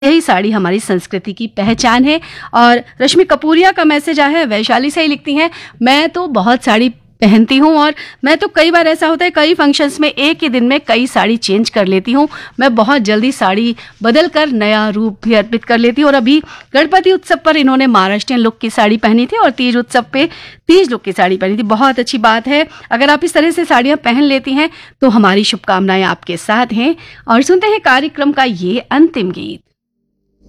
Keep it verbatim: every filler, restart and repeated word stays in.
यही साड़ी हमारी संस्कृति की पहचान है। और रश्मि कपूरिया का मैसेज आया है, वैशाली से ही लिखती हैं, मैं तो बहुत साड़ी पहनती हूँ और मैं तो कई बार ऐसा होता है कई फंक्शंस में एक ही दिन में कई साड़ी चेंज कर लेती हूँ। मैं बहुत जल्दी साड़ी बदल कर नया रूप भी अर्पित कर लेती हूँ। और अभी गणपति उत्सव पर इन्होंने महाराष्ट्रियन लुक की साड़ी पहनी थी और तीज उत्सव पे तीज लुक की साड़ी पहनी थी। बहुत अच्छी बात है, अगर आप इस तरह से साड़ियाँ पहन लेती हैं तो हमारी शुभकामनाएं आपके साथ हैं। और सुनते हैं कार्यक्रम का ये अंतिम गीत।